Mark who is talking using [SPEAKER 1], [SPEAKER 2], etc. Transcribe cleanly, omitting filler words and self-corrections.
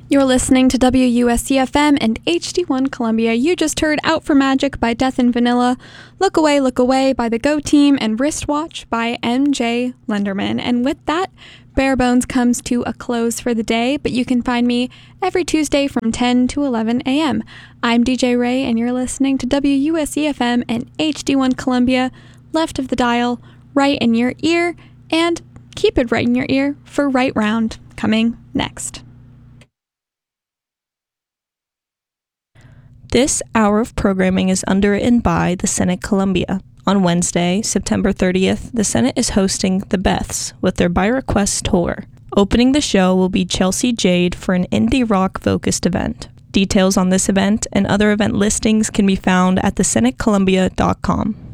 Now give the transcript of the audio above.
[SPEAKER 1] You're listening to WUSC-FM and HD1 Columbia. You just heard Out for Magic by Death and Vanilla, Look Away by the Go Team, and Wristwatch by MJ Lenderman. And with that, Bare Bones comes to a close for the day, but you can find me every Tuesday from 10 to 11 a.m. I'm DJ Ray, and you're listening to WUSC-FM and HD1 Columbia, left of the dial, right in your ear, and keep it right in your ear for Right Round, coming next.
[SPEAKER 2] This hour of programming is underwritten by the Senate Columbia. On Wednesday, September 30th, the Senate is hosting the Beths with their By Request tour. Opening the show will be Chelsea Jade for an indie rock-focused event. Details on this event and other event listings can be found at thesenatecolumbia.com.